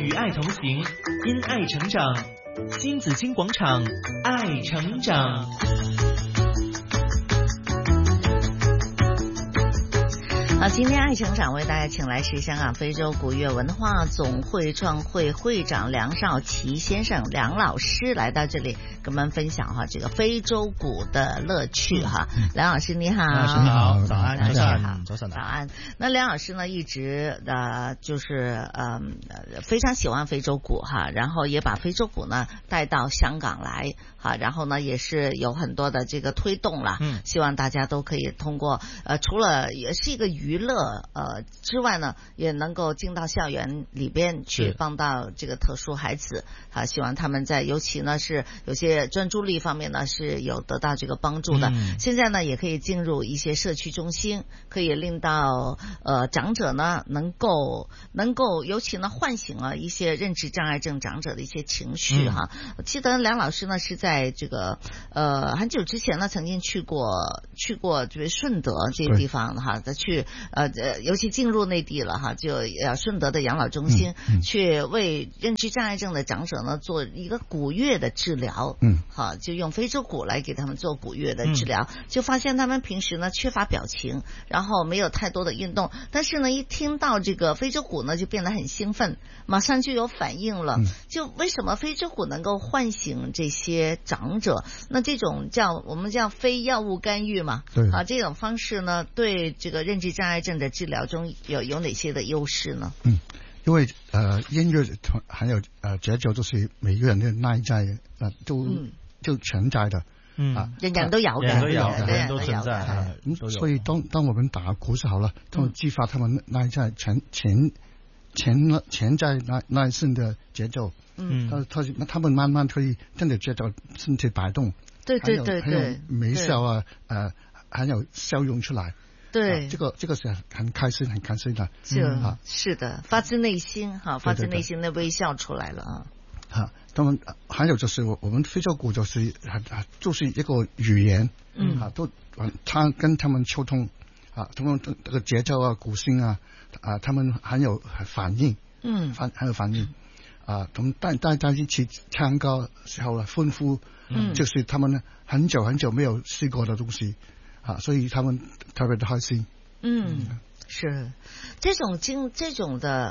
与爱同行，因爱成长。金紫荆广场，爱成长。 好，今天爱成长为大家请来是香港非洲古乐文化总会创会会长梁少奇先生，梁老师来到这里跟我们分享哈这个非洲鼓的乐趣哈。梁老师你好。 老师你好，早安， 早安。那梁老师呢一直就是非常喜欢非洲鼓哈，然后也把非洲鼓呢带到香港来哈，然后呢也是有很多的这个推动啦，希望大家都可以通过除了也是一个娱乐之外呢，也能够进到校园里边去帮到这个特殊孩子啊，希望他们在尤其呢是有些专注力方面呢是有得到这个帮助的。现在呢也可以进入一些社区中心，可以令到长者呢能够尤其呢唤醒了一些认知障碍症长者的一些情绪哈。我记得梁老师呢是在这个很久之前呢曾经去过就是顺德这些地方哈，再去尤其进入内地了哈，就顺德的养老中心去为认知障碍症的长者呢做一个鼓乐的治疗，好，就用非洲鼓来给他们做鼓乐的治疗，就发现他们平时呢缺乏表情，然后没有太多的运动，但是呢一听到这个非洲鼓呢就变得很兴奋，马上就有反应了。就为什么非洲鼓能够唤醒这些长者？那这种我们叫非药物干预嘛，对啊，这种方式呢对这个认知障碍症的治疗中有哪些的优势呢？ 因为音乐还有节奏都是每个人的内在就存在的。 人人都有嘅， 人人都存在。 所以当我们打鼓就好了，他们激发他们内在潜在内心的节奏。他们慢慢可以真的觉得身体摆动，对，还有微笑啊，还有笑容出来。对，这个是很开心的。 是的，发自内心哈，发自内心的微笑出来了啊。 他们还有就是我们非洲鼓就是一个语言，都他跟他们沟通啊，他们这个节奏啊、鼓声啊，他们很有反应，很有反应啊，他们大家一起唱歌时候欢呼，就是他们很久没有试过的东西啊，所以他们特别的开心。 是这种的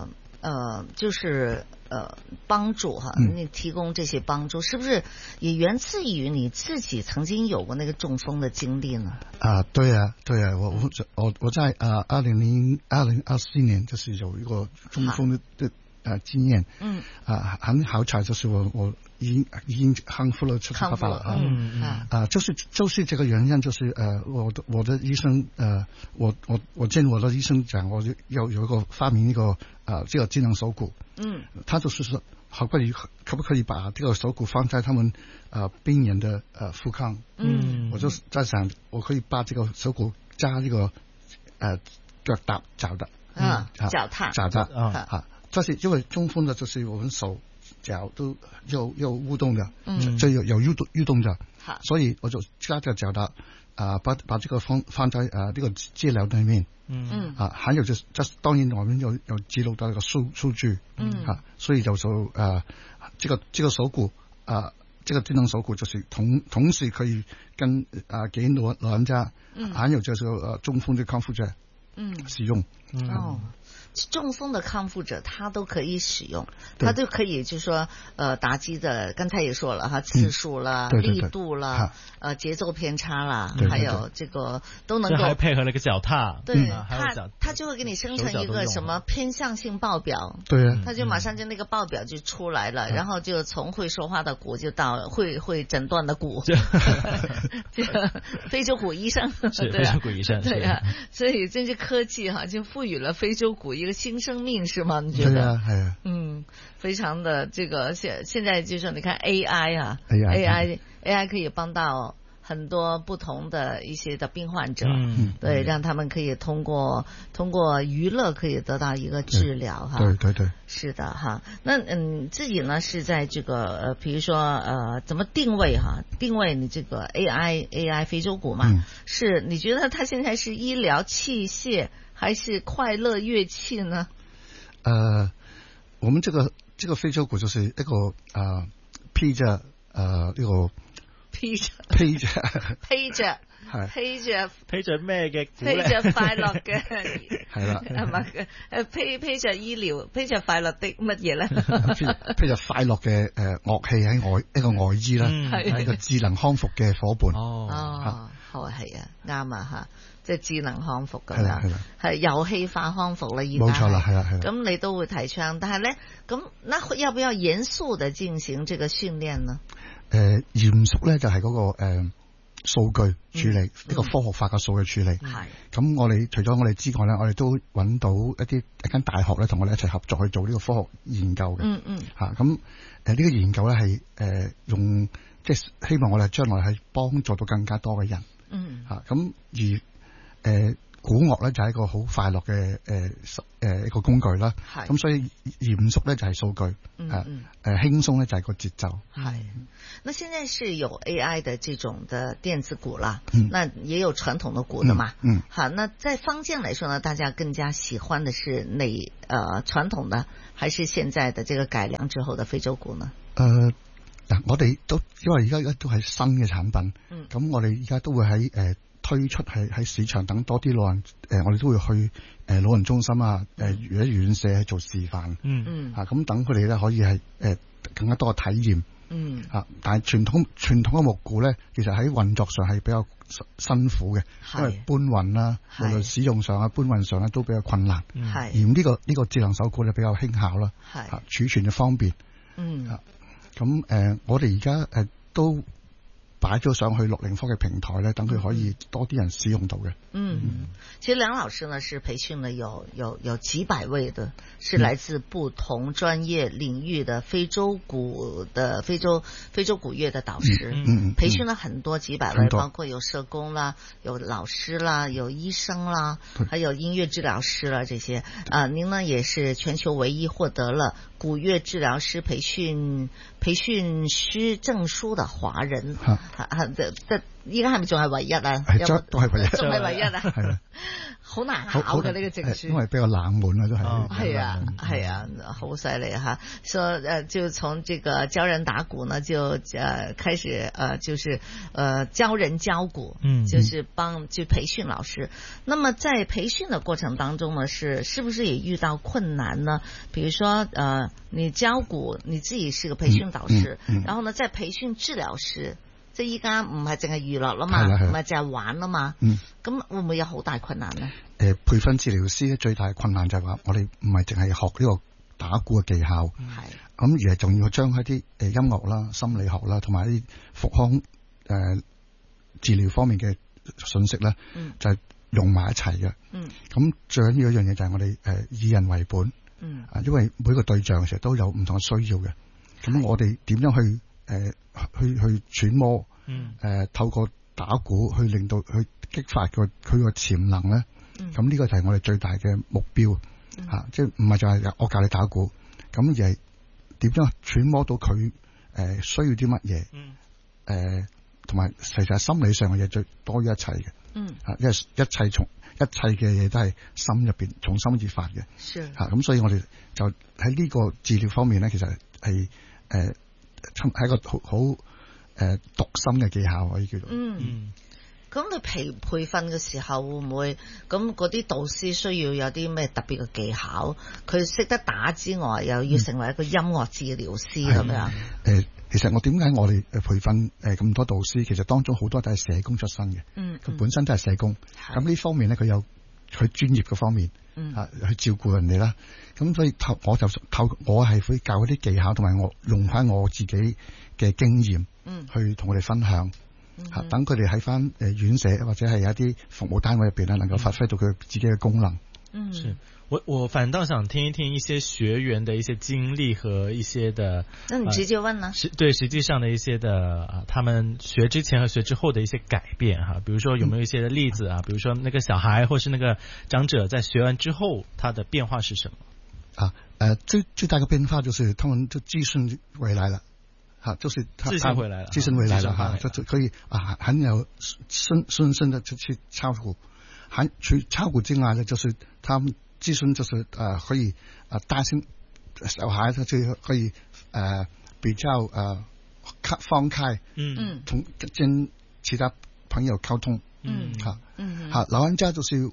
就是帮助哈，你提供这些帮助，是不是也源自于你自己曾经有过那个中风的经历呢？ 对啊，我在2024年就是有一个中风的经验，很好彩就是我已经康复了7-8了就是这个原因，就是我的医生我见我的医生讲，我就有一个发明一个这个智能手鼓，他就是说可不可以把这个手鼓放在他们病人的腹腔，我就在想我可以把这个手鼓加这个脚的脚踏这是因为中风的，就是我们手脚都有舞动的，就有运动的，所以我就加个脚的把这个放在这个治疗里面，还有就是当然我们有记录到这个数据，所以就这个手鼓这个智能手鼓就是同时可以跟给老人家，还有就是中风的康复者使用。 中风的康复者他都可以使用，他就可以就是说打击的，刚才也说了哈，次数啦、力度啦、节奏偏差啦，还有这个都能够还配合了个脚踏， 对，他就会给你生成一个什么偏向性报表， 对啊， 他就马上就那个报表就出来了，然后就从会说话的鼓就到会诊断的鼓，这个非洲鼓医生是非洲鼓医生， 对啊，所以真是科技哈，就赋予了非洲鼓一个新生命，是吗？你觉得？ 对啊， 非常的这个现在就是你看 AI 可以帮到很多不同的一些的病患者，对，让他们可以通过娱乐可以得到一个治疗哈。 对， 是的哈。那自己呢是在这个比如说怎么定位你这个 AI 非洲鼓嘛？是你觉得它现在是医疗器械还是快乐乐器呢？ 我们这个非洲鼓就是一個披着呢個披着咩嘅鼓披着快樂嘅係啦， 係咪？披着醫療，披着快樂的乜嘢咧？ 披着快樂嘅樂器喺一個外衣啦，係一個智能康復嘅伙伴。 好係啊，啱啊嚇，即係智能康復咁樣，係遊戲化康復啦， 冇錯啦，係啦。 咁你都會提倡，但係咧，咁那要不要嚴肅地進行這個訓練呢？ 嚴肅咧就係嗰個數據處理，呢個科學化嘅數據處理。係咁，我哋除咗我哋之外咧，我哋都揾到一間大學咧，同我哋一齊合作去做呢個科學研究嘅。咁呢個研究咧係用即係希望我哋將來係幫助到更加多嘅人。咁而鼓樂咧就係一個好快樂嘅一個工具啦。咁所以嚴肅咧就係數據，輕鬆咧就係個節奏。 那現在是有 AI 的這種的電子鼓啦，那也有傳統的鼓的嘛。好，那在坊間來說呢，大家更加喜歡的是傳統的，還是現在的這個改良之後的非洲鼓呢？ 我哋都因為而家都係新嘅產品，咁我哋而家都會喺推出喺市場等多啲老人，我哋都會去老人中心啊，院舍去做示範。咁等佢哋咧可以係更加多嘅體驗。但係傳統嘅木鼓咧，其實喺運作上係比較辛苦嘅，因為搬運啦，無論使用上啊、搬運上咧都比較困難。而呢個智能手鼓咧比較輕巧啦，儲存嘅方便。咁我哋而家都擺咗上去60科嘅平台咧，等佢可以多啲人使用到嘅。 其實梁老師呢是培訓了有幾百位的，是來自不同專業領域的非洲鼓的非洲鼓樂的導師，培訓了很多幾百位，包括有社工啦，有老師啦，有醫生啦，還有音樂治療師啦，這些您呢也是全球唯一獲得了鼓樂治療師培訓師證書的華人。依家係咪仲係唯一啊？ 都係唯一， 仲係唯一啊！係好難考嘅呢個證書， 因為比較冷門啦，都係。 係啊，好犀利哈！說就從這個教人打鼓呢，就開始就是教人教鼓，就是就培訓老師。那麼在培訓的過程當中呢，是不是也遇到困難呢？比如說你教鼓，你自己是個培訓導師，然後呢再培訓治療師。即係依家唔係淨係娛樂啦嘛，唔係淨係玩啦嘛，咁會唔會有好大困難呢？ 培訓治療師最大嘅困難就係話，我哋唔係淨係學呢個打鼓嘅技巧，咁而係仲要將一啲音樂啦、心理學啦，同埋啲復康治療方面嘅信息咧，就係用埋一齊嘅。咁最緊要一樣嘢就係我哋以人為本，因為每個對象其實都有唔同嘅需要嘅，咁我哋點樣去揣摩，透過打鼓去令到去激發佢個潛能咧，咁呢個就係我哋最大嘅目標，即係唔係就係我教你打鼓，咁而係點樣揣摩到佢需要啲乜嘢，同埋其實心理上嘅嘢最多於一切嘅，因為一切嘅嘢都係心入邊從心而發嘅，咁所以我哋就喺呢個治療方面咧，其實係係一個好讀心嘅技巧可以叫做。 咁你培訓嘅時候會唔會咁嗰啲導師需要有啲咩特別嘅技巧？佢識得打之外，又要成為一個音樂治療師咁樣。 其實點解我哋培訓咁多導師？其實當中好多都係社工出身嘅，佢本身都係社工。咁呢方面咧，佢有佢專業嘅方面，去照顧人哋啦。咁所以我係會教一啲技巧，同埋我用翻我自己嘅經驗，去同我哋分享。等佢哋喺翻院舍或者係一啲服務單位入邊咧，能夠發揮到佢自己嘅功能。 是我反倒想聽一聽一些學員的一些經歷和一些的。 那你直接問呢？ 對，實際上的一些的他們學之前和學之後的一些改變哈，比如說有沒有一些的例子啊？比如說那個小孩或是那個長者在學完之後，他的變化是什麼？ 最大嘅變化就是他們就自信回來了。就是自信回來了， 自信回來了就可以很有順順的去敲鼓，除敲鼓之外呢，就是他們自信就是可以擔心小孩他就可以比较放开，同跟其他朋友沟通，老人家就是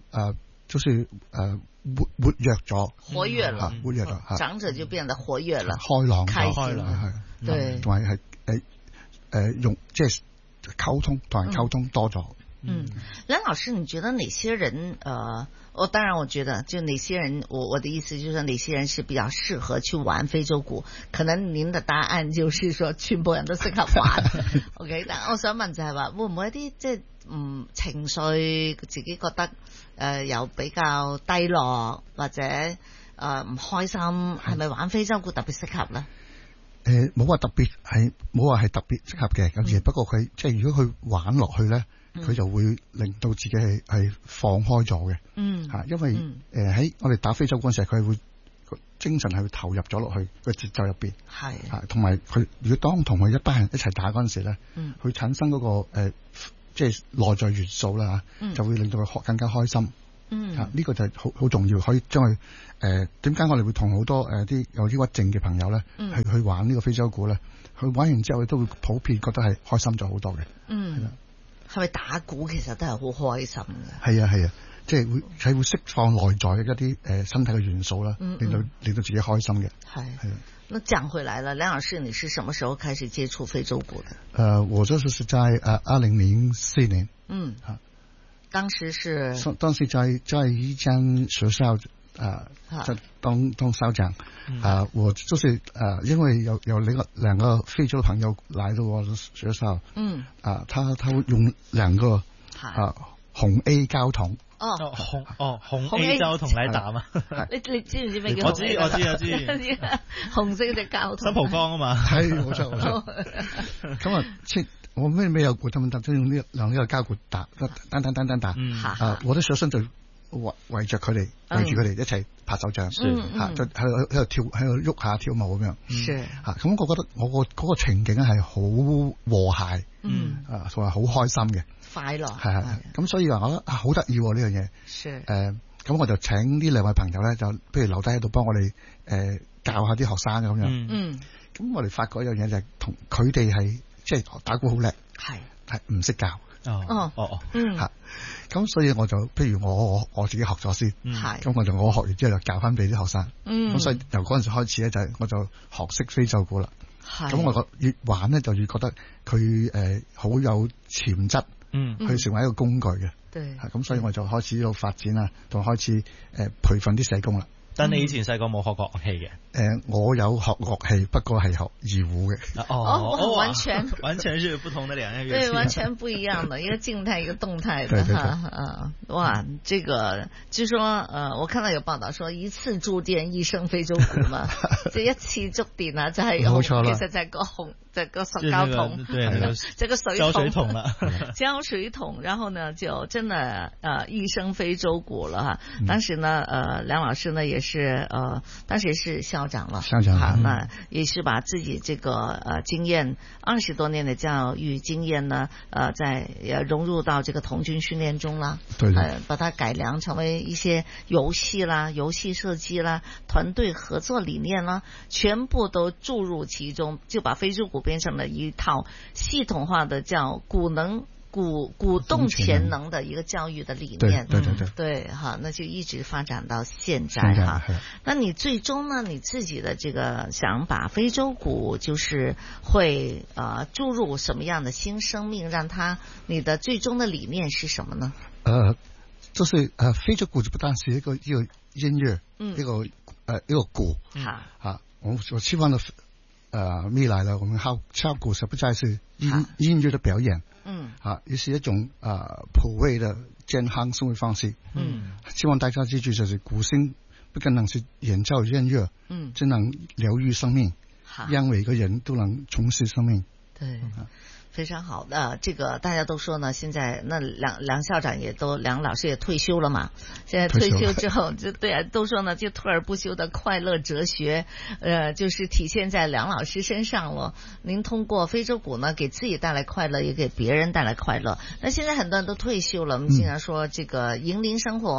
活跃咗， 活跃了， 活跃了， 长者就变得活跃了， 開朗， 開心了，對， 同埋係用即係溝通，同人溝通多咗。 梁老師，你覺得哪些人當然我覺得就哪些人，我的意思就是說哪些人是比較適合去玩非洲鼓，可能您的答案就是說全部人都適合玩OK， 但我想問就係話會唔會一啲即係情緒自己覺得又比較低落或者唔開心，係咪玩非洲鼓特別適合呢？ 冇話特別係冇話係特別適合嘅，咁只不過佢即係如果佢玩落去咧，佢就會令到自己係放開咗嘅。因為喺我哋打非洲鼓嗰陣時，佢會精神係會投入咗落去個節奏入邊，同埋佢如果當同佢一班人一齊打嗰陣時咧，佢產生嗰個即係內在元素啦嚇，就會令到佢更加開心。呢個就係好重要，可以將佢點解我哋會同好多啲有抑鬱症嘅朋友咧，去玩呢個非洲鼓咧？佢玩完之後，佢都會普遍覺得係開心咗好多嘅。 係咪打鼓其實都係好開心嘅？ 係啊，即係會釋放內在嘅一啲身體嘅元素啦，令到自己開心嘅。係。 那講回來了，梁老師，你是什麼時候開始接觸非洲鼓的？ 我就是在2004年。 當時在一間學校在當校長。我就是因為有兩個非洲的朋友來到我的學校。他會用兩個紅 A 膠筒。 紅 A 膠筒嚟打嘛？ 你知唔知咩叫？我知。紅色隻膠筒。新蒲崗啊嘛。 係冇錯。咁啊，我沒有鼓，他們就用呢個膠鼓打，打。我的學生就圍住佢哋一齊拍手掌，就喺度跳，喺度喐下跳舞咁樣。咁我覺得我嗰個情景係好和諧，同埋好開心嘅。 快樂係，咁所以話我覺得好得意呢樣嘢。咁我就請呢兩位朋友咧，就不如留低喺度幫我哋教下啲學生咁樣。咁我哋發覺一樣嘢就係同佢哋係即係打鼓好叻，係唔識教。咁所以我就譬如我自己學咗先，咁我學完之後就教翻俾啲學生。咁所以由嗰陣時開始咧，我就學識非洲鼓啦。咁我越玩咧就越覺得佢好有潛質。去成為一個工具嘅，咁所以我就開始要發展啦，同開始培訓啲社工啦。 但你以前細個冇學過樂器嘅？ 我有學樂器，不過係學二胡嘅。 完全是不同的兩樣樂器。 對，完全不一樣的，一個靜態，一個動態的。對。哇，這個據說我看到有報道說一次觸電一生非洲鼓嘛，即一次觸電啊，就係冇錯啦， 其實就係個紅。這個塑膠桶，這個水桶了，膠水桶，然後呢，就真的一生非洲鼓了哈。當時呢，梁老師呢也是當時是校長了，那也是把自己這個經驗20多年的教育經驗呢，在融入到這個童軍訓練中啦，把它改良成為一些遊戲啦、遊戲設計啦、團隊合作理念啦，全部都注入其中，就把非洲鼓變成了一套系統化的叫鼓動潛能的一個教育的理念。對，哈，那就一直發展到現在哈。那你最終呢，你自己的這個想把非洲鼓就是會注入什麼樣的新生命，讓它你的最終的理念是什麼呢？ 就是非洲鼓就不單是一個音樂，一個鼓，我希望呢。未來呢，我們敲鼓實不再是音樂的表演，也是一種普惠的健康生活方式。希望大家記住，就是鼓聲不僅能是演奏音樂，真能療癒生命，讓每個人都能重拾生命。 對。非常好的，這個大家都說呢，現在那梁校長梁老師也退休了嘛，現在退休之後就對啊，都說呢，就退而不休的快樂哲學，就是體現在梁老師身上了。您通過非洲鼓呢，給自己帶來快樂，也給別人帶來快樂。那現在很多人都退休了，我們經常說這個銀齡生活，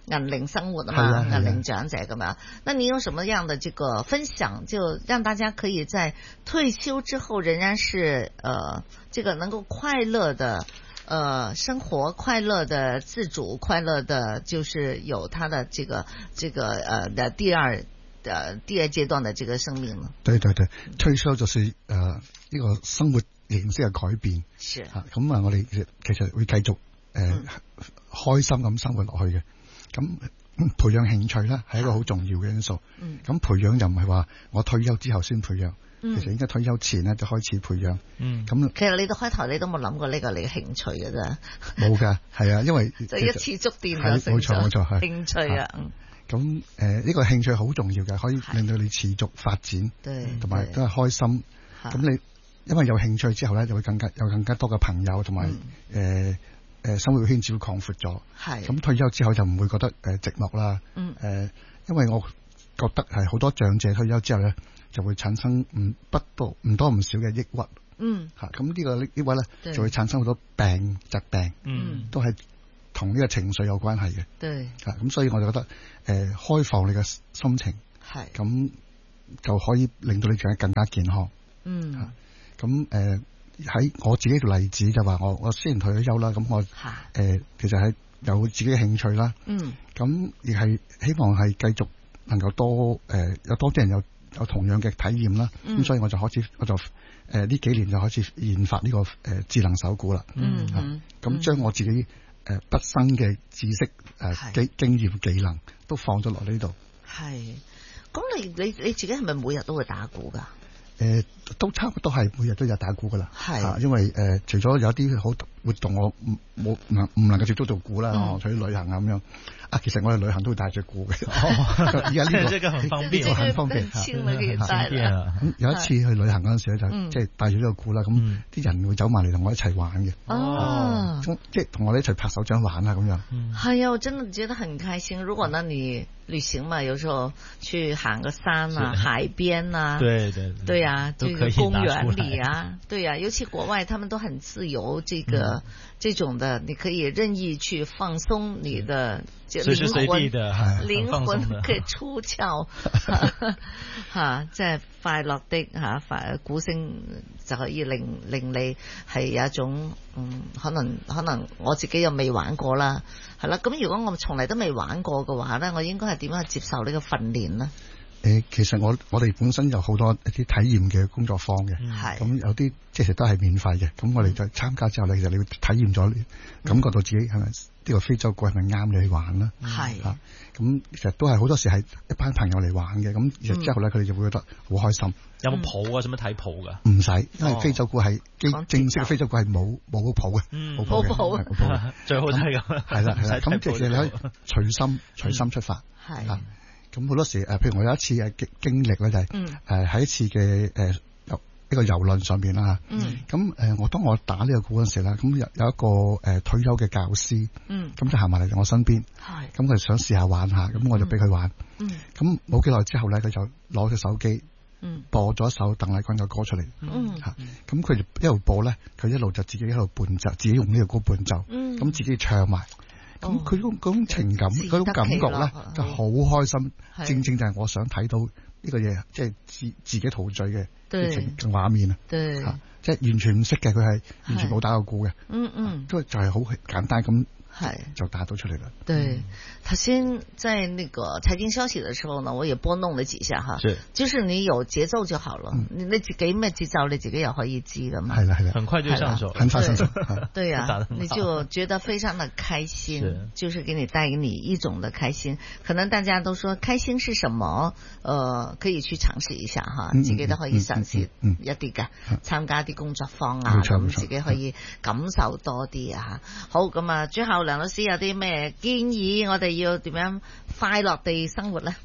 銀齡生活啊嘛，銀齡長者咁樣。那你有什麼樣的這個分享，就讓大家可以在退休之後仍然是這個能夠快樂的生活，快樂的自主，快樂的就是有他的這個的第二階段的這個生命呢？ 對對對，退休就是呢個生活形式嘅改變。 是咁我哋其實會繼續開心咁生活落去嘅。咁培養興趣咧係一個好重要嘅因素。咁培養就唔係話我退休之後先培養，其實應該退休前咧就開始培養。咁其實你到開頭你都冇諗過呢個你嘅興趣嘅啫。 冇㗎，係啊，因為就一次觸電係冇錯係興趣啊。咁呢個興趣好重要嘅，可以令到你持續發展，同埋都係開心。咁你因為有興趣之後咧，就會有更加多嘅朋友，同埋生活圈子會擴闊咗。咁退休之後就唔會覺得寂寞啦。因為我覺得係好多長者退休之後咧，就會產生唔多唔少嘅抑鬱。咁呢個抑鬱咧就會產生好多疾病，都係同呢個情緒有關係嘅。咁所以我就覺得開放你嘅心情，咁就可以令到你更加健康。咁喺我自己嘅例子就話我雖然退咗休啦，咁我其實係有自己嘅興趣啦。咁亦係希望係繼續能夠有多啲人有同樣嘅體驗啦。咁所以我就呢幾年就開始研發呢個智能手鼓啦。咁將我自己畢生嘅知識經驗技能都放咗落呢度。係， 咁你自己係咪每日都會打鼓噶？ 都差唔多係每日都有打鼓噶啦。因為除咗有啲好活動我唔能夠接觸到鼓啦，我去旅行啊咁樣。其實我哋旅行都會帶住鼓嘅。而家呢個很方便， 很方便。咁有一次去旅行嗰陣時咧，就即係帶住呢個鼓啦，咁啲人會走埋嚟同我一齊玩嘅。即係同我哋一齊拍手掌玩啊咁樣。 係啊，我真的覺得很開心。如果呢你旅行嘛，有時候去行個山啊、海邊啊，對啊，這個公園裏啊，對啊，尤其國外他們都很自由，這種的你可以任意去放鬆你的靈魂可以出竅，即係快樂的鼓聲就可以令你係有一種可能我自己又未玩過啦，係啦。咁如果我從嚟都未玩過嘅話咧，我應該係點樣去接受呢個訓練呢？ 其實我哋本身有好多一啲體驗嘅工作坊嘅，咁有啲其實都係免費嘅。咁我哋就參加之後咧，其實你會體驗咗，感覺到自己係咪呢個非洲鼓係咪啱你去玩啦？咁其實都係好多時係一班朋友嚟玩嘅。咁然之後咧，佢哋就會覺得好開心。 有冇譜啊？使乜睇譜噶？ 唔使，因為非洲鼓係正式嘅非洲鼓係冇譜嘅，冇譜最好睇咁。係啦， 咁其實你可以隨心出發。咁好多時譬如我有一次嘅經歷咧，就係喺一次嘅一個遊輪上邊啦嚇。咁當我打呢個鼓嗰陣時咧，咁有一個退休嘅教師，咁就行埋嚟我身邊，咁佢想試下玩下，咁我就俾佢玩。咁冇幾耐之後咧，佢就攞隻手機播咗一首鄧麗君嘅歌出嚟。咁佢就一路播咧，佢一路就自己喺度伴奏，自己用呢個歌伴奏，咁自己唱埋。咁佢嗰種情感、嗰種感覺咧，就好開心。正正就係我想睇到呢個嘢，即係自己陶醉嘅畫面啊！即係完全唔識嘅，佢係完全冇打過鼓嘅。都就係好簡單咁。就打到出嚟啦。 對，頭先在那個財經消息的時候呢，我也撥弄了幾下哈。就是你有節奏就好了。你自己咩節奏，你自己也可以知的嘛。 係啦， 很快就上手， 很快上手。 對呀，你就覺得非常的開心，就是給你帶給你一種的開心。可能大家都說開心是什麼？可以去嘗試一下哈，自己都可以嘗試一啲嘅，參加啲工作坊啊，咁自己可以感受多啲啊。好，咁啊，最後梁老師有啲咩建議，我哋要點樣快樂地生活咧？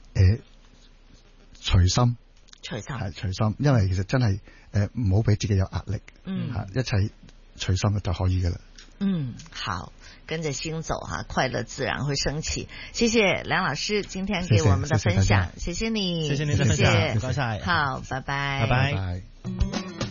隨心， 係隨心，因為其實真係唔好俾自己有壓力，一切隨心就可以噶啦。 好，跟着心走哈，快樂自然會升起。謝謝梁老師今天給我們的分享，謝謝你， 謝謝您的分享，謝謝， 好，拜拜， 拜拜。